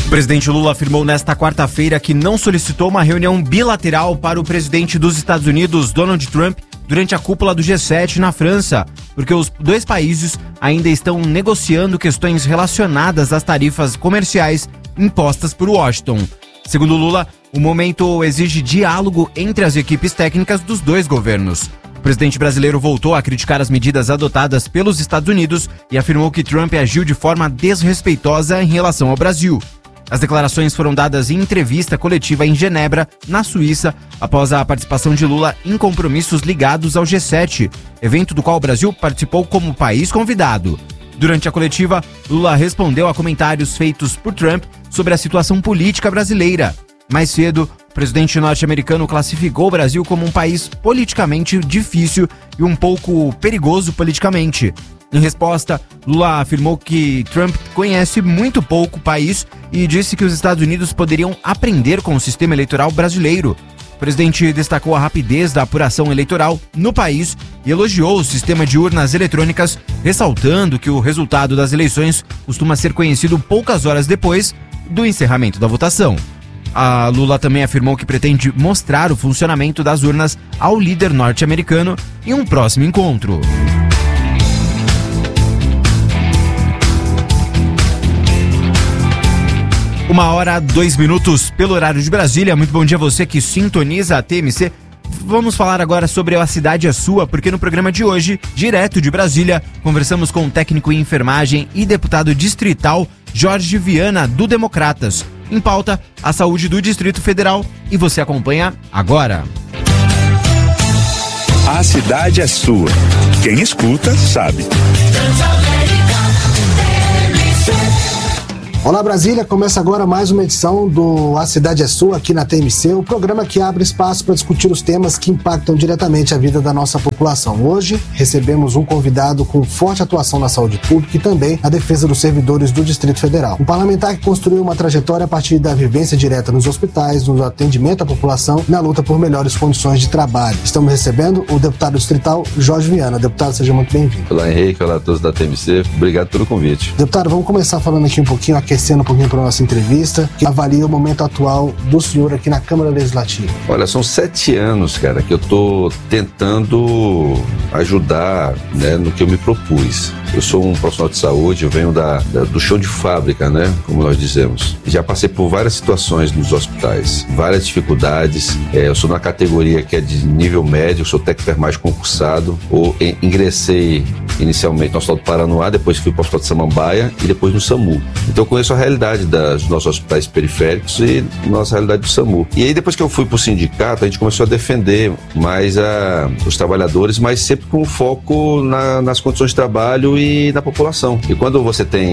O presidente Lula afirmou nesta quarta-feira que não solicitou uma reunião bilateral para o presidente dos Estados Unidos, Donald Trump, durante a cúpula do G7 na França, porque os dois países ainda estão negociando questões relacionadas às tarifas comerciais impostas por Washington. Segundo Lula, o momento exige diálogo entre as equipes técnicas dos dois governos. O presidente brasileiro voltou a criticar as medidas adotadas pelos Estados Unidos e afirmou que Trump agiu de forma desrespeitosa em relação ao Brasil. As declarações foram dadas em entrevista coletiva em Genebra, na Suíça, após a participação de Lula em compromissos ligados ao G7, evento do qual o Brasil participou como país convidado. Durante a coletiva, Lula respondeu a comentários feitos por Trump sobre a situação política brasileira. Mais cedo, o presidente norte-americano classificou o Brasil como um país politicamente difícil e um pouco perigoso politicamente. Em resposta, Lula afirmou que Trump conhece muito pouco o país e disse que os Estados Unidos poderiam aprender com o sistema eleitoral brasileiro. O presidente destacou a rapidez da apuração eleitoral no país e elogiou o sistema de urnas eletrônicas, ressaltando que o resultado das eleições costuma ser conhecido poucas horas depois do encerramento da votação. A Lula também afirmou que pretende mostrar o funcionamento das urnas ao líder norte-americano em um próximo encontro. 1h02 pelo horário de Brasília. Muito bom dia a você que sintoniza a TMC. Vamos falar agora sobre A Cidade é Sua, porque no programa de hoje, direto de Brasília, conversamos com o técnico em enfermagem e deputado distrital Jorge Viana, do Democratas. Em pauta, a saúde do Distrito Federal, e você acompanha agora. A cidade é sua. Quem escuta, sabe. Olá Brasília, começa agora mais uma edição do A Cidade é Sua aqui na TMC, o programa que abre espaço para discutir os temas que impactam diretamente a vida da nossa população. Hoje recebemos um convidado com forte atuação na saúde pública e também na defesa dos servidores do Distrito Federal. Um parlamentar que construiu uma trajetória a partir da vivência direta nos hospitais, no atendimento à população e na luta por melhores condições de trabalho. Estamos recebendo o deputado distrital Jorge Viana. Deputado, seja muito bem-vindo. Olá Henrique, olá a todos da TMC, obrigado pelo convite. Deputado, vamos começar falando aqui um pouquinho, aquecendo um pouquinho para a nossa entrevista, que avalia o momento atual do senhor aqui na Câmara Legislativa. Olha, são 7 anos, cara, que eu tô tentando ajudar, né, no que eu me propus. Eu sou um profissional de saúde, eu venho do chão de fábrica, né, como nós dizemos. Já passei por várias situações nos hospitais, várias dificuldades. Eu sou na categoria que é de nível médio, sou técnico de enfermagem concursado, ingressei inicialmente no Hospital do Paranoá, depois fui para o Hospital de Samambaia e depois no SAMU. Então eu conheço a realidade dos nossos hospitais periféricos e nossa realidade do SAMU. E aí depois que eu fui para o sindicato, a gente começou a defender mais os trabalhadores, mas sempre com foco nas condições de trabalho e na população. E quando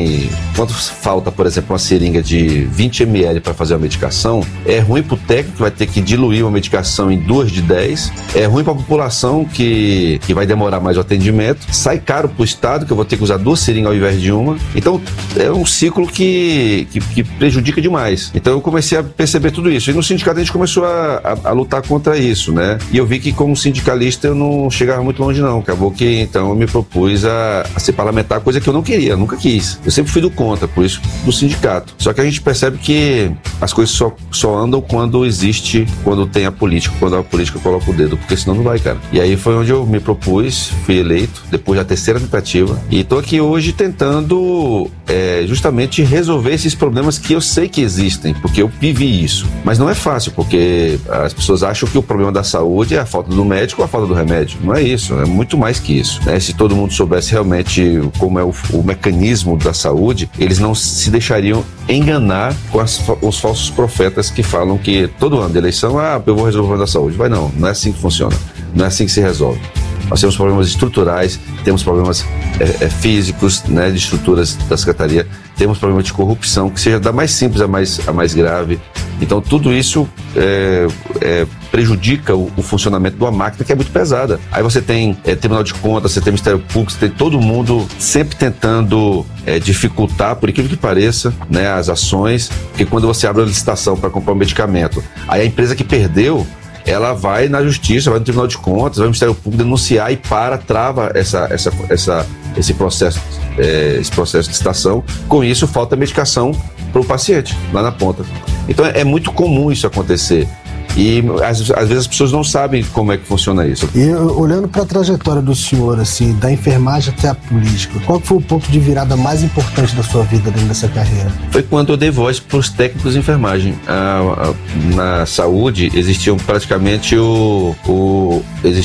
falta, por exemplo, uma seringa de 20 ml para fazer uma medicação, é ruim para o técnico que vai ter que diluir uma medicação em 2 de 10, é ruim para a população que vai demorar mais o atendimento, sai caro para o Estado, que eu vou ter que usar 2 seringas ao invés de uma. Então é um ciclo que prejudica demais. Então eu comecei a perceber tudo isso. E no sindicato a gente começou a lutar contra isso, né? E eu vi que como sindicalista eu não chegava muito longe não. Acabou que então eu me propus a ser parlamentar, coisa que eu não queria, eu nunca quis. Eu sempre fui do contra, por isso do sindicato. Só que a gente percebe que as coisas só andam quando tem a política, quando a política coloca o dedo, porque senão não vai, cara. E aí foi onde eu me propus, fui eleito, depois da 3ª tentativa, e tô aqui hoje tentando justamente resolver esses problemas que eu sei que existem, porque eu vivi isso. Mas não é fácil, porque as pessoas acham que o problema da saúde é a falta do médico ou a falta do remédio. Não é isso, é muito mais que isso, né? Se todo mundo soubesse realmente como é o mecanismo da saúde, eles não se deixariam enganar com os falsos profetas que falam que todo ano de eleição, eu vou resolver o problema da saúde. Vai não é assim que funciona, não é assim que se resolve. Nós temos problemas estruturais, temos problemas físicos, né, de estruturas da Secretaria, temos problemas de corrupção, que seja da mais simples a mais grave. Então tudo isso prejudica o funcionamento de uma máquina que é muito pesada. Aí você tem Tribunal de Contas, você tem Ministério Público, você tem todo mundo sempre tentando dificultar, por incrível que pareça, né, as ações, porque quando você abre uma licitação para comprar um medicamento, aí a empresa que perdeu, ela vai na justiça, vai no Tribunal de Contas, vai no Ministério Público denunciar e trava esse processo de licitação. Com isso, falta medicação para o paciente, lá na ponta. Então é muito comum isso acontecer. E às vezes as pessoas não sabem como é que funciona isso. E olhando para a trajetória do senhor, assim, da enfermagem até a política, qual foi o ponto de virada mais importante da sua vida dentro dessa carreira? Foi quando eu dei voz para os técnicos de enfermagem. Na saúde existia praticamente o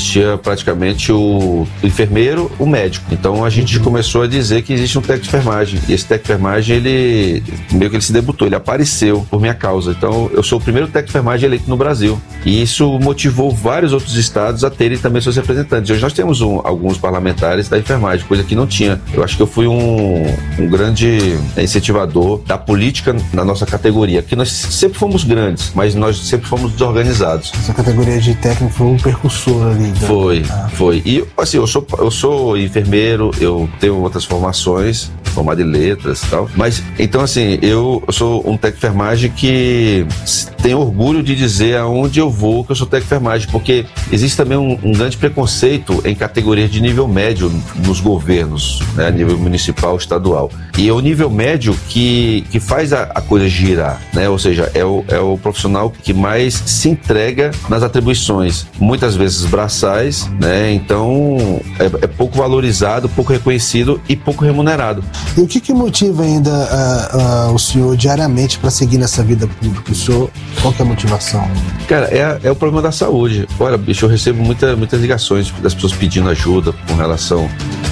enfermeiro, o médico. Então a gente começou a dizer que existe um técnico de enfermagem. E esse técnico de enfermagem, ele se debutou, ele apareceu por minha causa. Então eu sou o primeiro técnico de enfermagem eleito no Brasil. E isso motivou vários outros estados a terem também seus representantes. Hoje nós temos alguns parlamentares da enfermagem, coisa que não tinha. Eu acho que eu fui um grande incentivador da política na nossa categoria, que nós sempre fomos grandes, mas nós sempre fomos desorganizados. Essa categoria de técnico foi um percursor ali. Foi. E assim, eu sou enfermeiro, eu tenho outras formações, formado em letras e tal, mas então assim, eu sou um técnico de enfermagem que tem orgulho de dizer aonde eu vou que eu sou técnico de enfermagem, porque existe também um grande preconceito em categorias de nível médio nos governos, né, a nível municipal, estadual. E é o nível médio que faz a coisa girar, né? Ou seja, é o profissional que mais se entrega nas atribuições, muitas vezes braçais, né? Então é pouco valorizado, pouco reconhecido e pouco remunerado. E o que motiva ainda o senhor diariamente para seguir nessa vida pública? O senhor, qual que é a motivação? Cara, é o problema da saúde. Olha, bicho, eu recebo muitas ligações das pessoas pedindo ajuda com relação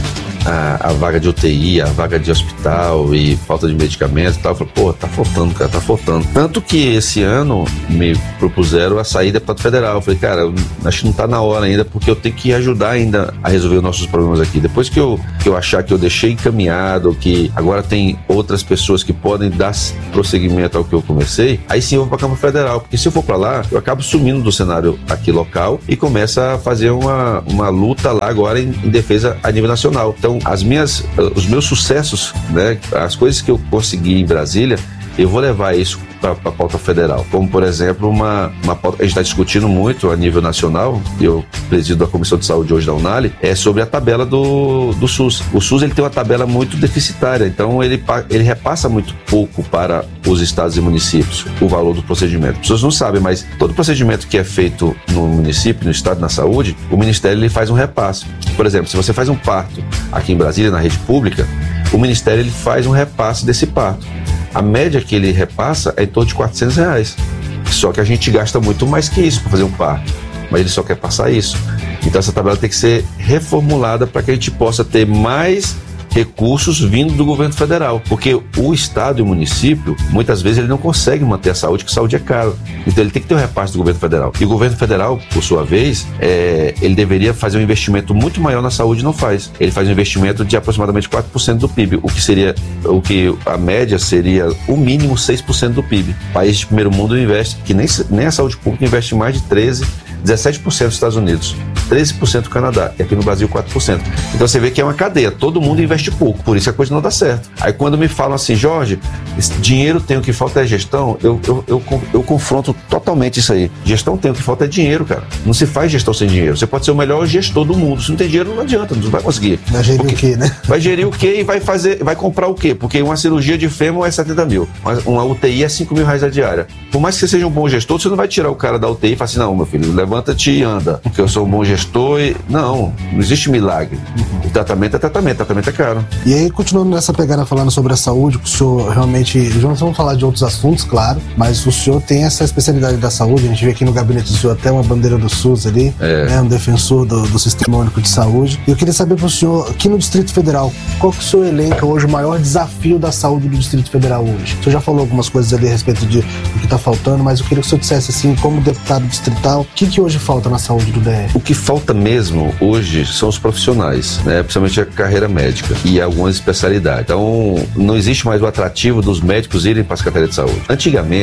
a vaga de UTI, a vaga de hospital e falta de medicamento e tal. Eu falo, pô, tá faltando, cara, tá faltando. Tanto que esse ano me propuseram a sair deputado federal. Eu falei, cara, acho que não tá na hora ainda, porque eu tenho que ajudar ainda a resolver os nossos problemas aqui. Depois que eu achar que eu deixei encaminhado, que agora tem outras pessoas que podem dar prosseguimento ao que eu comecei, aí sim eu vou pra Câmara Federal. Porque se eu for pra lá, eu acabo sumindo do cenário aqui local e começa a fazer uma luta lá agora em defesa a nível nacional. Então, os meus sucessos, né, as coisas que eu consegui em Brasília, eu vou levar isso para a pauta federal. Como, por exemplo, uma pauta que a gente está discutindo muito a nível nacional, eu presido a Comissão de Saúde hoje da UNALI, é sobre a tabela do SUS. O SUS, ele tem uma tabela muito deficitária, então ele repassa muito pouco para os estados e municípios o valor do procedimento. As pessoas não sabem, mas todo procedimento que é feito no município, no estado, na saúde, o Ministério ele faz um repasse. Por exemplo, se você faz um parto aqui em Brasília, na rede pública, o Ministério ele faz um repasse desse parto. A média que ele repassa é em torno de R$400. Só que a gente gasta muito mais que isso para fazer um parto. Mas ele só quer passar isso. Então essa tabela tem que ser reformulada para que a gente possa ter mais recursos vindo do governo federal, porque o estado e o município, muitas vezes ele não consegue manter a saúde, porque a saúde é caro. Então ele tem que ter um repasse do governo federal. E o governo federal, por sua vez, ele deveria fazer um investimento muito maior na saúde e não faz. Ele faz um investimento de aproximadamente 4% do PIB, o que a média seria o mínimo 6% do PIB. Países de primeiro mundo investe, que nem a saúde pública investe mais de 17% dos Estados Unidos, 13% do Canadá, e aqui no Brasil 4%. Então você vê que é uma cadeia, todo mundo investe pouco, por isso a coisa não dá certo. Aí quando me falam assim, Jorge, esse dinheiro tem, o que falta é gestão, eu confronto totalmente isso aí. Gestão tem, o que falta é dinheiro, cara. Não se faz gestão sem dinheiro. Você pode ser o melhor gestor do mundo, se não tem dinheiro não adianta, não vai conseguir. Vai gerir o quê, né? Vai gerir o quê e vai comprar o quê? Porque uma cirurgia de fêmur é 70 mil, uma UTI é 5 mil reais a diária. Por mais que você seja um bom gestor, você não vai tirar o cara da UTI e falar assim, não, meu filho, levanta-te e anda, porque eu sou um bom gestor e... Não existe milagre. O tratamento é caro. E aí, continuando nessa pegada falando sobre a saúde, o senhor realmente... Nós vamos falar de outros assuntos, claro, mas o senhor tem essa especialidade da saúde, a gente vê aqui no gabinete do senhor até uma bandeira do SUS ali, né, um defensor do Sistema Único de Saúde. E eu queria saber pro senhor, aqui no Distrito Federal, qual que o senhor elenca hoje o maior desafio da saúde do Distrito Federal hoje? O senhor já falou algumas coisas ali a respeito do que está faltando, mas eu queria que o senhor dissesse assim, como deputado distrital, o que hoje falta na saúde do DF? O que falta mesmo hoje são os profissionais, né? Principalmente a carreira médica e algumas especialidades. Então, não existe mais o atrativo dos médicos irem para a Secretaria de Saúde. Antigamente,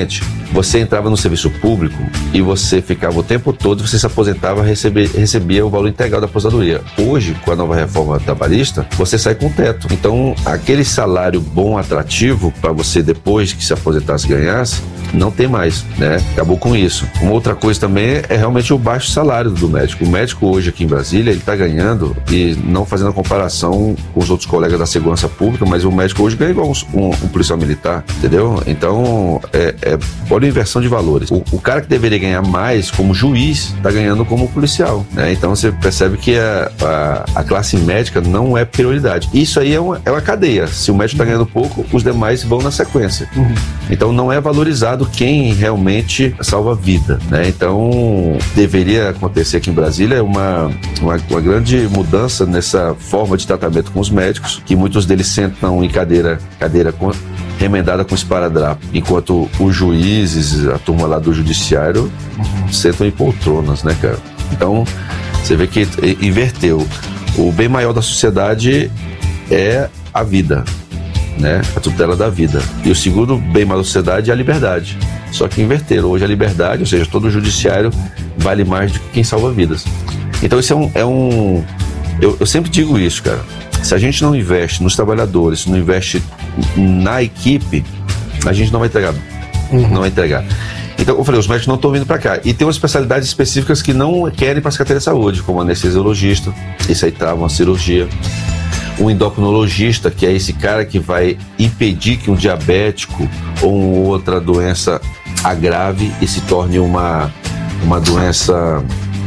você entrava no serviço público e você ficava o tempo todo, você se aposentava, recebia o valor integral da aposentadoria. Hoje, com a nova reforma trabalhista, você sai com teto. Então, aquele salário bom, atrativo, para você depois que se aposentasse ganhasse, não tem mais, né? Acabou com isso. Uma outra coisa também é realmente o baixo salário do médico. O médico hoje aqui em Brasília, ele está ganhando, e não fazendo a comparação com os outros colegas da segurança pública, mas o médico hoje ganha igual um policial militar, entendeu? Então, olha a inversão de valores. O cara que deveria ganhar mais como juiz, está ganhando como policial, né? Então, você percebe que a classe médica não é prioridade. Isso aí é uma cadeia. Se o médico está ganhando pouco, os demais vão na sequência. Então, não é valorizado quem realmente salva vida, né? Então, deveria acontecer aqui em Brasília uma grande mudança nessa forma de tratamento com os médicos, que muitos deles sentam em cadeira remendada com esparadrapo, enquanto os juízes, a turma lá do judiciário, sentam em poltronas, né, cara? Então, você vê que inverteu. O bem maior da sociedade é a vida, né? A tutela da vida. E o segundo bem maior da sociedade é a liberdade. Só que inverteram. Hoje a liberdade, ou seja, todo o judiciário vale mais do que quem salva vidas. Então isso eu sempre digo isso, cara. Se a gente não investe nos trabalhadores, não investe na equipe, a gente não vai entregar. Não vai entregar. Então, eu falei, os médicos não estão vindo para cá. E tem umas especialidades específicas que não querem para a Secretaria de Saúde, como anestesiologista, esse aí trava uma cirurgia. Um endocrinologista, que é esse cara que vai impedir que um diabético ou outra doença agrave e se torne uma doença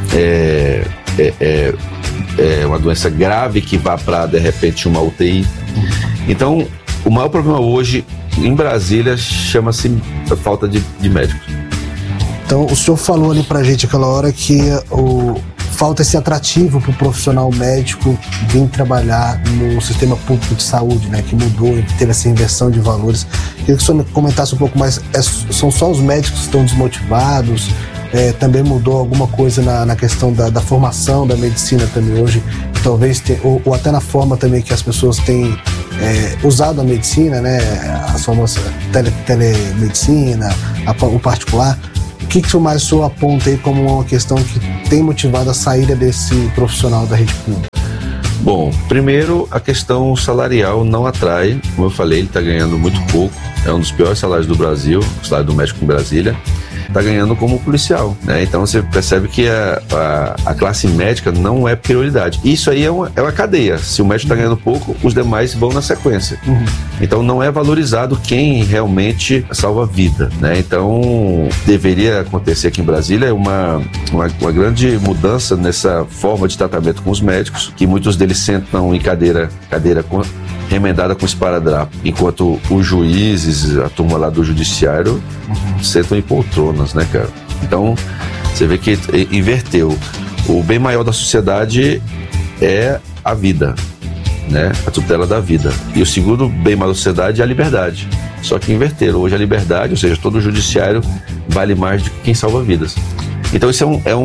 uma doença grave que vá para, de repente, uma UTI. Então, o maior problema hoje em Brasília chama-se falta de médicos. Então, o senhor falou ali pra gente aquela hora que falta esse atrativo para o profissional médico vir trabalhar no sistema público de saúde, né, que mudou e teve essa inversão de valores. Queria que o senhor me comentasse um pouco mais, são só os médicos que estão desmotivados? Também mudou alguma coisa na questão da formação da medicina também hoje, talvez, ou até na forma também que as pessoas têm usado a medicina, né, as famosas telemedicina, o particular. O que mais o senhor aponta aí como uma questão que tem motivado a saída desse profissional da rede pública? Bom, primeiro, a questão salarial não atrai. Como eu falei, ele está ganhando muito pouco. É um dos piores salários do Brasil, o salário do médico em Brasília. Está ganhando como policial, né? Então você percebe que a classe médica não é prioridade. Isso aí é uma cadeia. Se o médico está ganhando pouco, os demais vão na sequência. Então não é valorizado quem realmente salva vida, né? Então deveria acontecer aqui em Brasília uma grande mudança nessa forma de tratamento com os médicos, que muitos deles sentam em cadeira remendada com esparadrapo, enquanto os juízes, a turma lá do judiciário, sentam em poltronas, né, cara? Então, você vê que inverteu. O bem maior da sociedade é a vida, né? A tutela da vida. E o segundo bem maior da sociedade é a liberdade. Só que inverteram. Hoje a liberdade, ou seja, todo o judiciário vale mais do que quem salva vidas. Então isso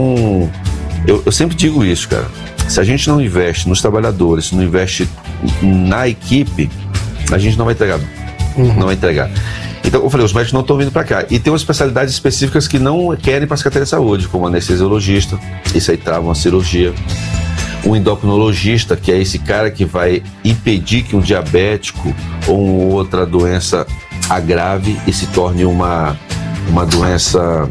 eu sempre digo isso, cara. Se a gente não investe nos trabalhadores, não investe na equipe, a gente não vai entregar. Não vai entregar. Então, eu falei, os médicos não estão vindo para cá. E tem umas especialidades específicas que não querem para a Secretaria de Saúde, como anestesiologista, esse aí trava uma cirurgia. Um endocrinologista, que é esse cara que vai impedir que um diabético ou outra doença agrave e se torne uma doença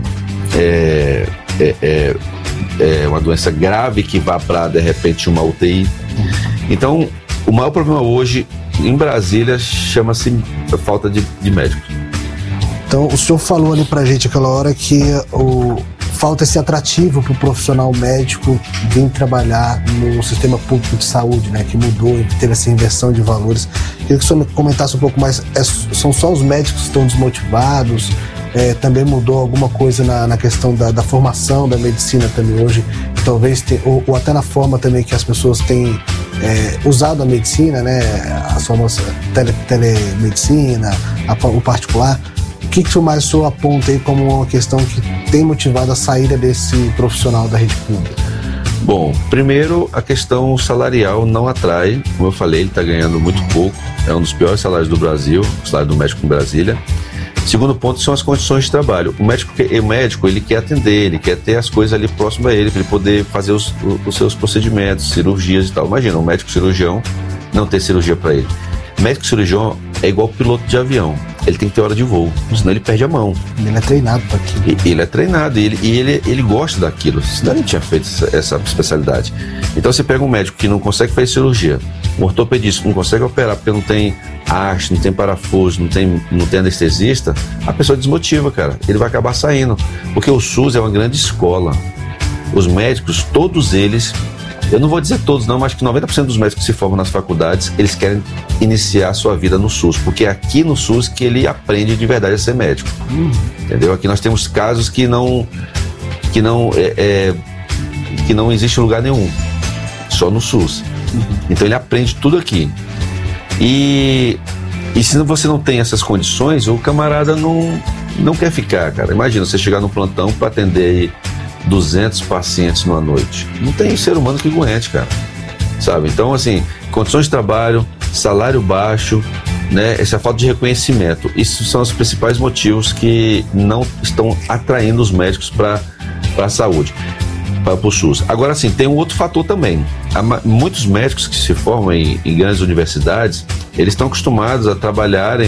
uma doença grave que vá para, de repente, uma UTI. Então, o maior problema hoje em Brasília chama-se falta de médicos. Então, o senhor falou ali pra gente aquela hora que falta esse atrativo para o profissional médico vir trabalhar no sistema público de saúde, né, que mudou e teve essa inversão de valores. Queria que o senhor me comentasse um pouco mais, são só os médicos que estão desmotivados? Também mudou alguma coisa na questão da formação da medicina também hoje, talvez, ou até na forma também que as pessoas têm usado a medicina, né, as famosas telemedicina, o particular. O que mais o senhor aponta aí como uma questão que tem motivado a saída desse profissional da rede pública? Bom, primeiro, a questão salarial não atrai. Como eu falei, ele está ganhando muito pouco. É um dos piores salários do Brasil, o salário do médico em Brasília. Segundo ponto são as condições de trabalho. O médico ele quer atender, ele quer ter as coisas ali próximo a ele, para ele poder fazer os seus procedimentos, cirurgias e tal. Imagina, um médico cirurgião não ter cirurgia para ele. Médico cirurgião é igual piloto de avião. Ele tem que ter hora de voo, senão ele perde a mão. Ele é treinado para aquilo. Ele é treinado e ele gosta daquilo, senão ele tinha feito essa especialidade. Então você pega um médico que não consegue fazer cirurgia, um ortopedista não consegue operar porque não tem haste, não tem parafuso, não tem anestesista, a pessoa desmotiva, cara. Ele vai acabar saindo, porque o SUS é uma grande escola. Os médicos, todos eles, eu não vou dizer todos não, mas acho que 90% dos médicos que se formam nas faculdades, eles querem iniciar a sua vida no SUS, porque é aqui no SUS que ele aprende de verdade a ser médico. Entendeu? Aqui nós temos casos que não existe em lugar nenhum, só no SUS. Então ele aprende tudo aqui. E se você não tem essas condições, o camarada não quer ficar, cara. Imagina você chegar no plantão para atender aí 200 pacientes numa noite. Não tem ser humano que aguente, cara. Sabe? Então, assim, condições de trabalho, salário baixo, né? Essa falta de reconhecimento. Isso são os principais motivos que não estão atraindo os médicos para a saúde, para o SUS. Agora, sim, tem um outro fator também. Muitos médicos que se formam em grandes universidades, eles estão acostumados a trabalharem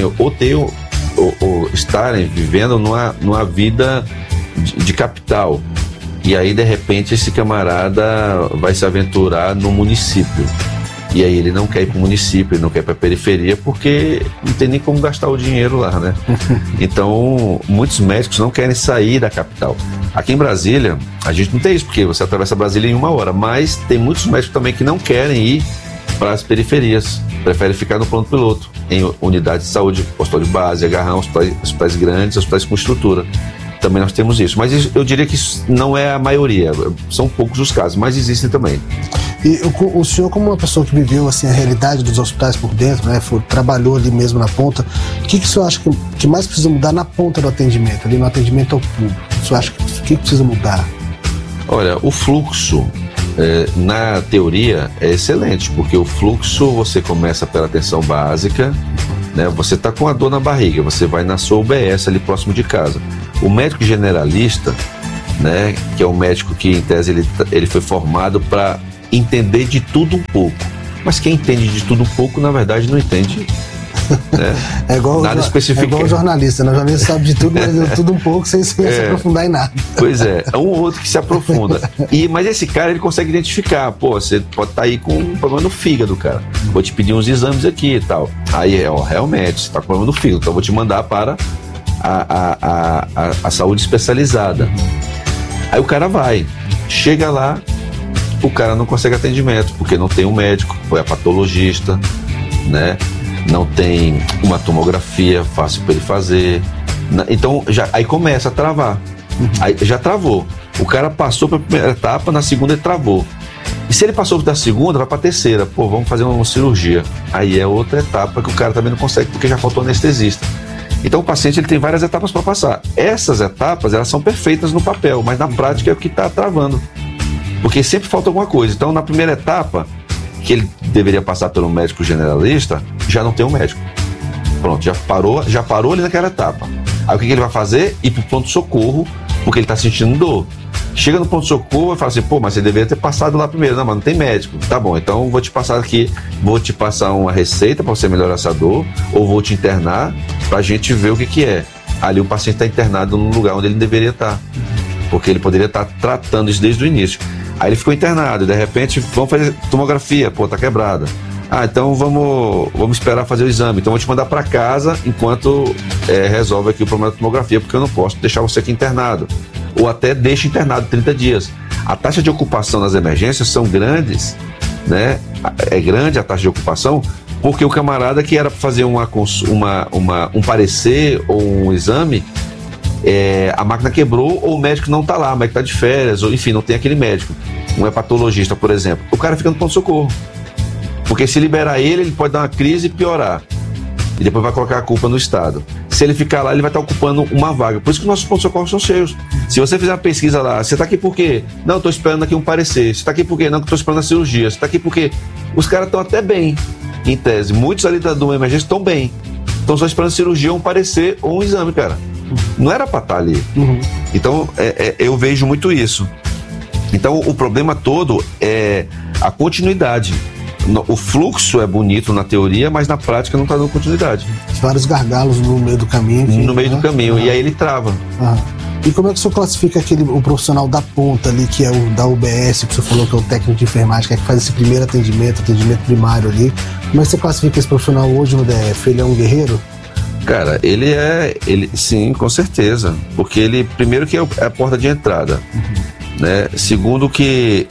ou estarem vivendo numa vida de capital. E aí, de repente, esse camarada vai se aventurar no município. E aí ele não quer ir para o município, ele não quer ir para a periferia, porque não tem nem como gastar o dinheiro lá, né? Então, muitos médicos não querem sair da capital. Aqui em Brasília, a gente não tem isso, porque você atravessa Brasília em 1 hora, mas tem muitos médicos também que não querem ir para as periferias, preferem ficar no plano piloto, em unidades de saúde, hospital de base, agarrão, hospitais grandes, hospitais com estrutura. Também nós temos isso, mas eu diria que isso não é a maioria, são poucos os casos, mas existem também. E o senhor, como uma pessoa que viveu assim, a realidade dos hospitais por dentro, né, trabalhou ali mesmo na ponta, o que o senhor acha que mais precisa mudar na ponta do atendimento, ali no atendimento ao público? O senhor acha que precisa mudar? Olha, o fluxo, na teoria, é excelente, porque o fluxo você começa pela atenção básica, né, você está com a dor na barriga, você vai na sua UBS ali próximo de casa. O médico generalista, né, que é um médico que, em tese, ele foi formado para entender de tudo um pouco. Mas quem entende de tudo um pouco, na verdade, não entende, né, nada específico. É igual o jornalista, né? O jornalista sabe de tudo, mas de tudo um pouco, sem se aprofundar em nada. Pois é um ou outro que se aprofunda. Mas esse cara, ele consegue identificar. Pô, você pode estar aí com um problema no fígado, cara. Vou te pedir uns exames aqui e tal. Aí, realmente, você está com problema no fígado, então eu vou te mandar para a saúde especializada. Aí o cara vai, chega lá, o cara não consegue atendimento, porque não tem um médico, ou é patologista, né? Não tem uma tomografia fácil para ele fazer. Então, aí começa a travar. Aí já travou. O cara passou para a primeira etapa, na segunda ele travou. E se ele passou da segunda, vai para a terceira. Pô, vamos fazer uma cirurgia. Aí é outra etapa que o cara também não consegue, porque já faltou anestesista. Então o paciente ele tem várias etapas para passar. Essas etapas, elas são perfeitas no papel, mas na prática é o que está travando. Porque sempre falta alguma coisa. Então, na primeira etapa, que ele deveria passar pelo médico generalista, já não tem um médico. Pronto, já parou ali naquela etapa. Aí o que ele vai fazer? Ir pro pronto-socorro, porque ele está sentindo dor. Chega no pronto-socorro e fala assim, pô, mas você deveria ter passado lá primeiro. Não, mas não tem médico. Tá bom, então vou te passar uma receita para você melhorar essa dor, ou vou te internar pra gente ver o que é. Ali o paciente está internado num lugar onde ele deveria estar, porque ele poderia estar tratando isso desde o início. Aí ele ficou internado, e de repente vamos fazer tomografia, pô, tá quebrada. Então vamos esperar fazer o exame. Então vou te mandar para casa enquanto resolve aqui o problema da tomografia, porque eu não posso deixar você aqui internado. Ou até deixa internado 30 dias. A taxa de ocupação nas emergências são grandes, né? É grande a taxa de ocupação, porque o camarada que era para fazer um parecer ou um exame, a máquina quebrou, ou o médico não está lá, o médico está de férias, ou enfim, não tem aquele médico. Um hepatologista, por exemplo. O cara fica no pronto-socorro. Porque se liberar ele pode dar uma crise e piorar. E depois vai colocar a culpa no Estado. Se ele ficar lá, ele vai estar ocupando uma vaga. Por isso que os nossos pronto-socorros são cheios. Se você fizer uma pesquisa lá, você está aqui por quê? Não, estou esperando aqui um parecer. Você está aqui por quê? Não, estou esperando a cirurgia. Você está aqui por quê? Os caras estão até bem, em tese. Muitos ali de uma emergência estão bem. estão só esperando cirurgia, um parecer ou um exame, cara. Não era pra estar ali. Então, eu vejo muito isso. Então, o problema todo é a continuidade. O fluxo é bonito na teoria, mas na prática não está dando continuidade. Vários gargalos no meio do caminho. No meio do caminho, e aí ele trava. E como é que o senhor classifica o profissional da ponta ali, que é o da UBS, que o senhor falou que é o técnico de enfermagem, que é que faz esse primeiro atendimento primário ali? Como é que você classifica esse profissional hoje no DF? Ele é um guerreiro? Cara, ele sim, com certeza. Porque ele, primeiro que é a porta de entrada, né? Segundo que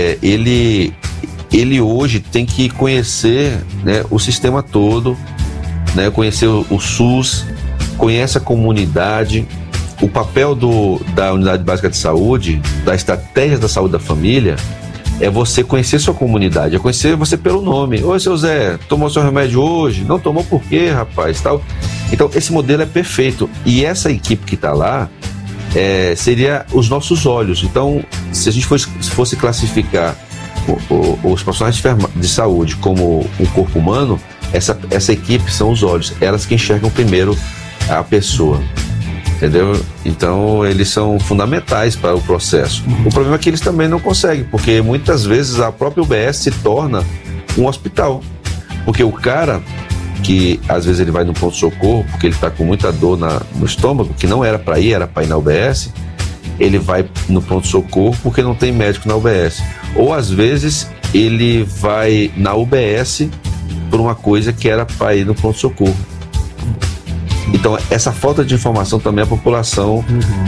ele hoje tem que conhecer, né, o sistema todo, né, conhecer o SUS, conhece a comunidade, o papel da Unidade Básica de Saúde, da estratégia da saúde da família, é você conhecer sua comunidade, é conhecer você pelo nome. Oi, seu Zé, tomou seu remédio hoje? Não tomou por quê, rapaz? Tal. Então, esse modelo é perfeito. E essa equipe que está lá seria os nossos olhos. Então, se a gente fosse classificar os profissionais de saúde como um corpo humano, essa equipe são os olhos. Elas que enxergam primeiro a pessoa. Entendeu? Então, eles são fundamentais para o processo. O problema é que eles também não conseguem, porque muitas vezes a própria UBS se torna um hospital. Porque o cara que, às vezes, ele vai no pronto-socorro, porque ele está com muita dor no estômago, que não era para ir na UBS, ele vai no pronto-socorro porque não tem médico na UBS. Ou, às vezes, ele vai na UBS por uma coisa que era para ir no pronto-socorro. Então, essa falta de informação também a população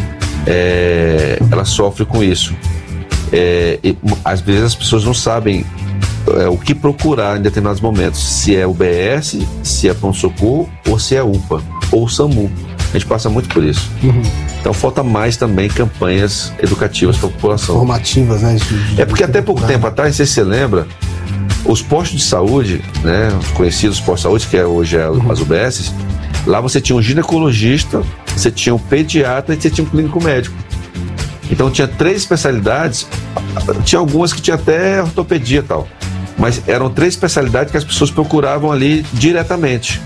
ela sofre com isso. Às vezes as pessoas não sabem o que procurar em determinados momentos, se é UBS, se é pronto-socorro ou se é UPA ou SAMU. A gente passa muito por isso. Então falta mais também campanhas educativas para a população. Formativas, né? Porque até pouco tempo atrás, não sei se você lembra, os postos de saúde, né, os conhecidos postos de saúde, que hoje as UBS, lá você tinha um ginecologista, você tinha um pediatra e você tinha um clínico médico. Então tinha 3 especialidades, tinha algumas que tinha até ortopedia e tal, mas eram 3 especialidades que as pessoas procuravam ali diretamente.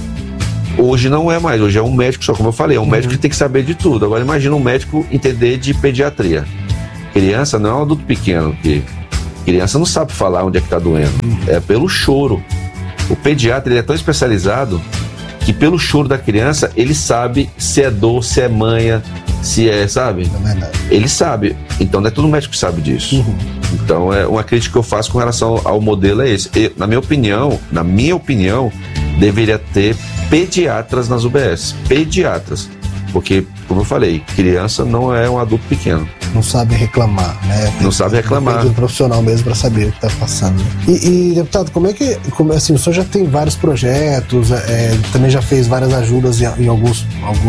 Hoje não é mais, hoje é um médico só, como eu falei, é um médico que tem que saber de tudo. Agora imagina um médico entender de pediatria. Criança não é um adulto pequeno, que criança não sabe falar onde é que está doendo, é pelo choro. O pediatra, ele é tão especializado que pelo choro da criança, ele sabe se é dor, se é manha, se é, sabe? Ele sabe. Então não é todo médico que sabe disso. Então é uma crítica que eu faço com relação ao modelo é esse. Na minha opinião, deveria ter pediatras nas UBS. Pediatras. Porque, como eu falei, criança não é um adulto pequeno. Não sabe reclamar, né? Não sabe reclamar. Tem um profissional mesmo para saber o que está passando. E, deputado, assim, o senhor já tem vários projetos, também já fez várias ajudas em alguns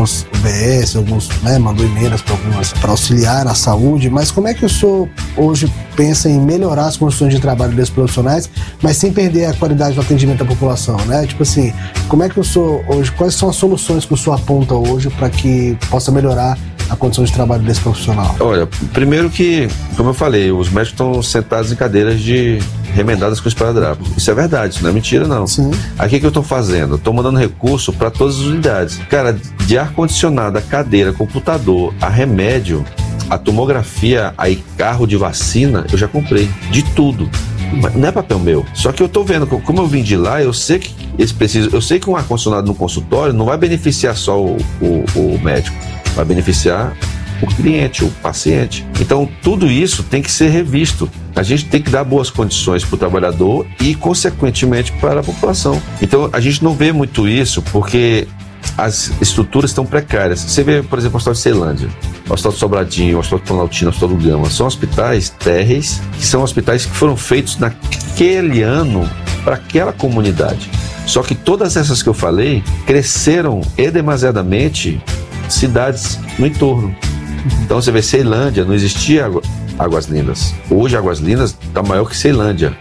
UBS, né, mandou emendas para auxiliar na saúde, mas como é que o senhor hoje pensa em melhorar as condições de trabalho desses profissionais, mas sem perder a qualidade do atendimento à população, né? Tipo assim, como é que o senhor hoje, quais são as soluções que o senhor aponta hoje para que possa melhorar a condição de trabalho desse profissional? Olha, primeiro que, como eu falei, os médicos estão sentados em cadeiras remendadas com esparadrapo. Isso é verdade, isso não é mentira, não. Sim. Aqui que eu estou fazendo? Estou mandando recurso para todas as unidades. Cara, de ar-condicionado, a cadeira, computador, a remédio, a tomografia, aí carro de vacina, eu já comprei. De tudo. Mas não é papel meu. Só que eu tô vendo, como eu vim de lá, eu sei que eu sei que um ar-condicionado no consultório não vai beneficiar só o médico, vai beneficiar o cliente, o paciente. Então, tudo isso tem que ser revisto. A gente tem que dar boas condições para o trabalhador e, consequentemente, para a população. Então, a gente não vê muito isso porque as estruturas estão precárias. Você vê, por exemplo, o Hospital de Ceilândia, o Hospital de Sobradinho, o Hospital de Planaltina, o Hospital do Gama. São hospitais térreis, que são hospitais que foram feitos naquele ano para aquela comunidade. Só que todas essas que eu falei cresceram demasiadamente cidades no entorno. Então você vê Ceilândia, não existia Águas Lindas. Hoje Águas Lindas está maior que Ceilândia.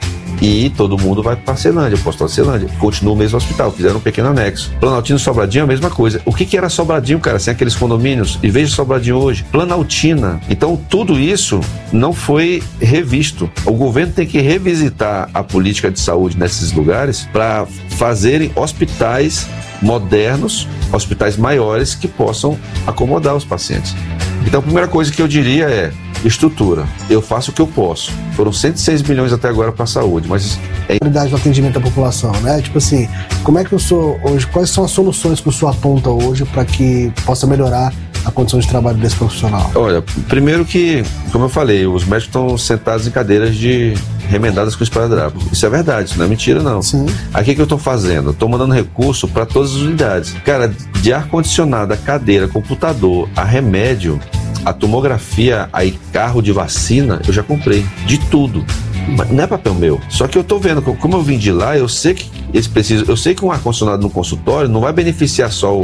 E todo mundo vai para Ceilândia, para o Hospital de Ceilândia. Continua o mesmo hospital, fizeram um pequeno anexo. Planaltina e Sobradinho, a mesma coisa. O que era Sobradinho, cara? Sem aqueles condomínios? E veja Sobradinho hoje. Planaltina. Então, tudo isso não foi revisto. O governo tem que revisitar a política de saúde nesses lugares para fazerem hospitais modernos, hospitais maiores que possam acomodar os pacientes. Então, a primeira coisa que eu diria é estrutura. Eu faço o que eu posso. Foram 106 milhões até agora para a saúde, mas a qualidade do atendimento à população, né? Tipo assim, como é que o senhor hoje, quais são as soluções que o senhor aponta hoje para que possa melhorar a condição de trabalho desse profissional? Olha, primeiro que, como eu falei, os médicos estão sentados em cadeiras remendadas com esparadrapo. Isso é verdade, isso não é mentira, não. Sim. Aí o que eu estou fazendo? Estou mandando recurso para todas as unidades. Cara, de ar-condicionado, a cadeira, computador, a remédio, a tomografia, aí carro de vacina, eu já comprei. De tudo. Mas não é papel meu. Só que eu tô vendo, como eu vim de lá, eu sei que eu sei que um ar-condicionado no consultório não vai beneficiar só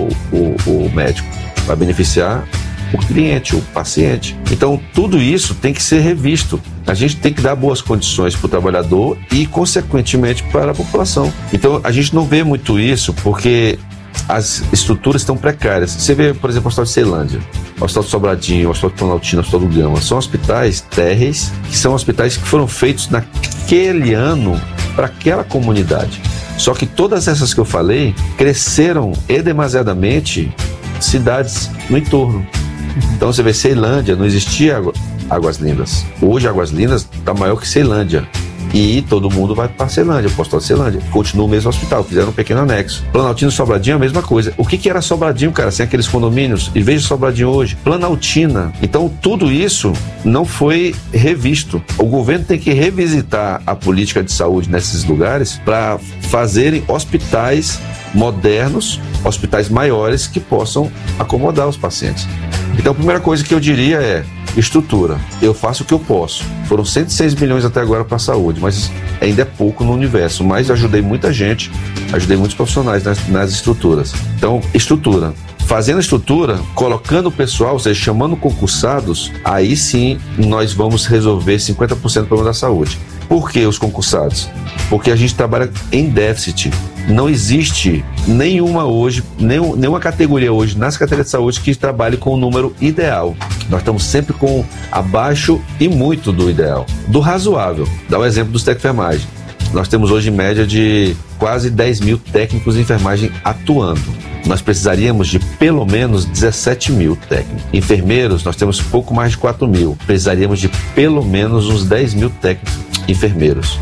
o médico, vai beneficiar o cliente, o paciente. Então, tudo isso tem que ser revisto. A gente tem que dar boas condições para o trabalhador e, consequentemente, para a população. Então, a gente não vê muito isso porque as estruturas estão precárias. Você vê, por exemplo, o Hospital de Ceilândia, o Hospital de Sobradinho, o Hospital de Planaltina, o Hospital do Gama. São hospitais térreis, que são hospitais que foram feitos naquele ano para aquela comunidade. Só que todas essas que eu falei cresceram demasiadamente cidades no entorno. Então você vê Ceilândia, não existia Águas Lindas. Hoje Águas Lindas está maior que Ceilândia. E todo mundo vai para Ceilândia, para o Hospital de Ceilândia. Continua o mesmo hospital, fizeram um pequeno anexo. Planaltina e Sobradinho, a mesma coisa. O que era Sobradinho, cara? Sem aqueles condomínios? E veja Sobradinho hoje. Planaltina. Então, tudo isso não foi revisto. O governo tem que revisitar a política de saúde nesses lugares para fazerem hospitais modernos, hospitais maiores que possam acomodar os pacientes. Então, a primeira coisa que eu diria é estrutura. Eu faço o que eu posso. Foram 106 milhões até agora para a saúde, mas ainda é pouco no universo. Mas ajudei muita gente, ajudei muitos profissionais nas estruturas. Então, estrutura. Fazendo estrutura, colocando o pessoal, ou seja, chamando concursados, aí sim nós vamos resolver 50% do problema da saúde. Por que os concursados? Porque a gente trabalha em déficit. Não existe nenhuma hoje, nenhuma categoria hoje nas categorias de saúde que trabalhe com o número ideal. Nós estamos sempre com abaixo e muito do ideal, do razoável. Dá o exemplo dos técnicos de enfermagem. Nós temos hoje em média de quase 10 mil técnicos de enfermagem atuando. Nós precisaríamos de pelo menos 17 mil técnicos. Enfermeiros, nós temos pouco mais de 4 mil. Precisaríamos de pelo menos uns 10 mil técnicos enfermeiros.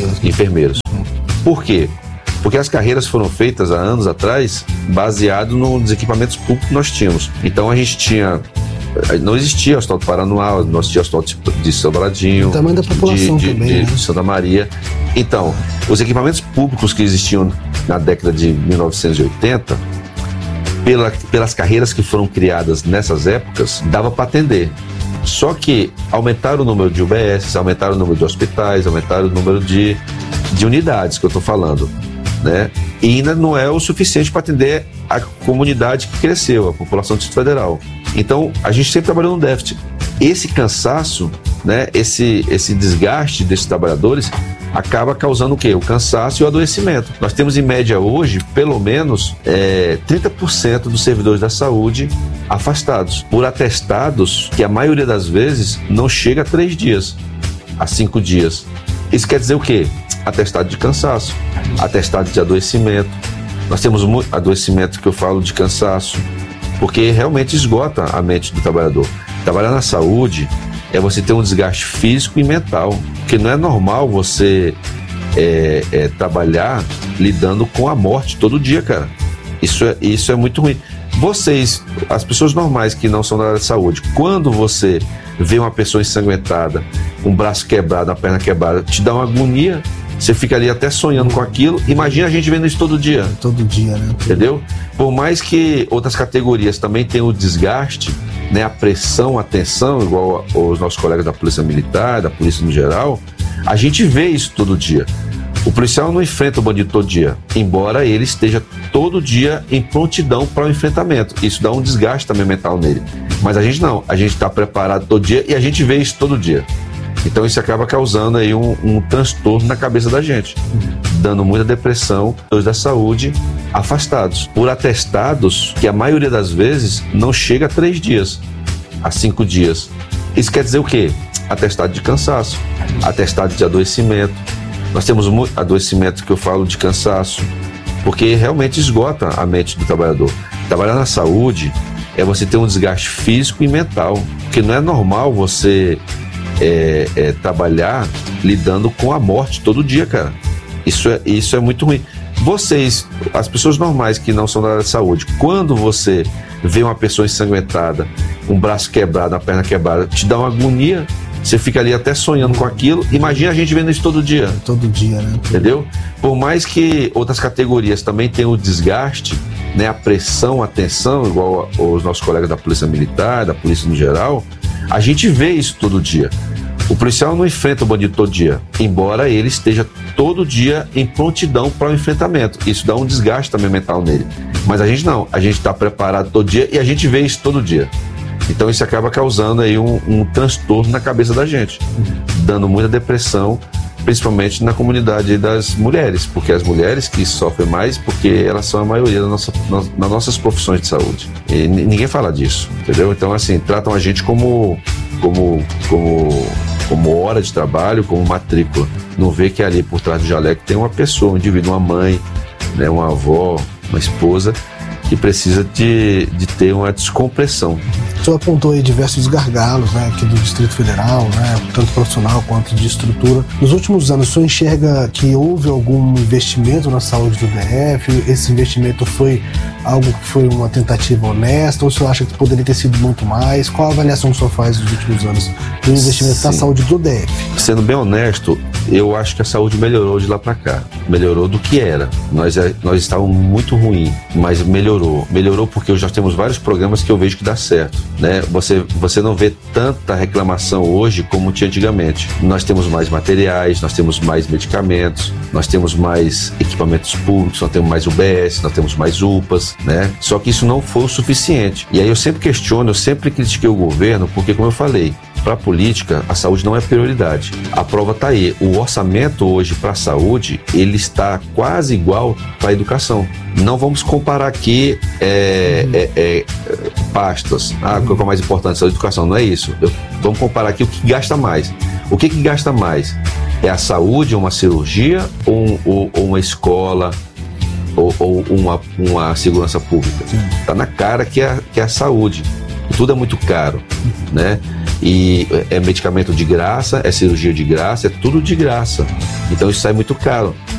Por quê? Porque as carreiras foram feitas há anos atrás baseado nos equipamentos públicos que nós tínhamos. Então a gente não existia o Hospital do Paranoá, não existia o Hospital de Sobradinho, o tamanho da população também, de Santa Maria. Então, os equipamentos públicos que existiam na década de 1980, pelas carreiras que foram criadas nessas épocas, dava para atender. Só que aumentaram o número de UBS, aumentaram o número de hospitais, aumentaram o número de unidades que eu estou falando, né? E ainda não é o suficiente para atender a comunidade que cresceu, a população do Distrito Federal. Então, a gente sempre trabalhou no déficit. Esse cansaço, né, esse desgaste desses trabalhadores acaba causando o quê? O cansaço e o adoecimento. Nós temos em média hoje, pelo menos, 30% dos servidores da saúde afastados por atestados que a maioria das vezes não chega a 3 dias, a 5 dias. Isso quer dizer o quê? Atestado de cansaço, atestado de adoecimento. Nós temos muito adoecimento que eu falo de cansaço, porque realmente esgota a mente do trabalhador. Trabalhar na saúde é você ter um desgaste físico e mental, porque não é normal você trabalhar lidando com a morte todo dia, cara. Isso é muito ruim. Vocês, as pessoas normais que não são da área de saúde, quando você vê uma pessoa ensanguentada, um braço quebrado, uma perna quebrada, te dá uma agonia, você fica ali até sonhando com aquilo. Imagina a gente vendo isso todo dia. Todo dia, né? Entendeu? Por mais que outras categorias também tenham o desgaste, né, a pressão, a tensão, igual os nossos colegas da Polícia Militar, da Polícia no geral, a gente vê isso todo dia. O policial não enfrenta o bandido todo dia, embora ele esteja todo dia em prontidão para o enfrentamento. Isso dá um desgaste também mental nele. Mas a gente não, a gente está preparado todo dia e a gente vê isso todo dia. Então isso acaba causando aí um transtorno na cabeça da gente, dando muita depressão, os da saúde afastados, por atestados que a maioria das vezes não chega a 3 dias, a 5 dias. Isso quer dizer o quê? Atestado de cansaço, atestado de adoecimento. Nós temos muito adoecimento que eu falo de cansaço, porque realmente esgota a mente do trabalhador. Trabalhar na saúde é você ter um desgaste físico e mental, porque não é normal você trabalhar lidando com a morte todo dia, cara. Isso é muito ruim. Vocês, as pessoas normais que não são da área de saúde, quando você vê uma pessoa ensanguentada, um braço quebrado, a perna quebrada, te dá uma agonia. Você fica ali até sonhando com aquilo. Imagina a gente vendo isso todo dia. Todo dia, né? Entendeu? Por mais que outras categorias também tenham o desgaste, né, a pressão, a tensão, igual os nossos colegas da Polícia Militar, da Polícia no geral, a gente vê isso todo dia. O policial não enfrenta o bandido todo dia, embora ele esteja todo dia em prontidão para o enfrentamento. Isso dá um desgaste também mental nele. Mas a gente não, a gente está preparado todo dia e a gente vê isso todo dia. Então isso acaba causando aí um transtorno na cabeça da gente, dando muita depressão, principalmente na comunidade das mulheres, porque as mulheres que sofrem mais, porque elas são a maioria nas nossas profissões de saúde. E ninguém fala disso, entendeu? Então, assim, tratam a gente como hora de trabalho, como matrícula. Não vê que ali por trás do jaleco tem uma pessoa, um indivíduo, uma mãe, né, uma avó, uma esposa, que precisa de ter uma descompressão. O senhor apontou aí diversos gargalos, né, aqui do Distrito Federal, né, tanto profissional quanto de estrutura. Nos últimos anos, o senhor enxerga que houve algum investimento na saúde do DF? Esse investimento foi algo que foi uma tentativa honesta, ou o senhor acha que poderia ter sido muito mais? Qual a avaliação que o senhor faz nos últimos anos do investimento na saúde do DF? Sendo bem honesto, eu acho que a saúde melhorou de lá para cá. Melhorou do que era. Nós estávamos muito ruim, mas melhorou. Melhorou porque já temos vários programas que eu vejo que dá certo, né? Você não vê tanta reclamação hoje como tinha antigamente. Nós temos mais materiais, nós temos mais medicamentos, nós temos mais equipamentos públicos, nós temos mais UBS, nós temos mais UPAs, né? Só que isso não foi o suficiente. E aí eu sempre questiono, eu sempre critiquei o governo, porque, como eu falei, para a política, a saúde não é prioridade. A prova está aí. O orçamento hoje para a saúde, ele está quase igual para a educação. Não vamos comparar aqui pastas. Qual é o mais importante? Saúde e educação. Não é isso. Vamos comparar aqui o que gasta mais. O que gasta mais? É a saúde, uma cirurgia ou uma escola ou uma segurança pública? Está na cara que é a saúde. Tudo é muito caro, né? E é medicamento de graça, é cirurgia de graça, é tudo de graça. Então isso sai muito caro.